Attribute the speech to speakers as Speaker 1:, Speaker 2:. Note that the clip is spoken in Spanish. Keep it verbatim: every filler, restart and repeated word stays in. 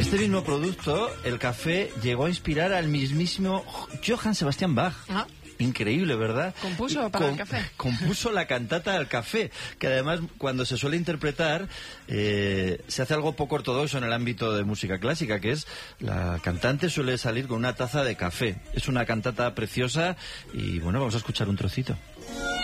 Speaker 1: Este mismo producto, el café, llegó a inspirar al mismísimo Johann Sebastian Bach.
Speaker 2: Ah.
Speaker 1: Increíble, ¿verdad?
Speaker 2: Compuso para el café.
Speaker 1: Compuso la cantata del café, que además cuando se suele interpretar eh, se hace algo poco ortodoxo en el ámbito de música clásica, que es la cantante suele salir con una taza de café. Es una cantata preciosa y bueno, vamos a escuchar un trocito.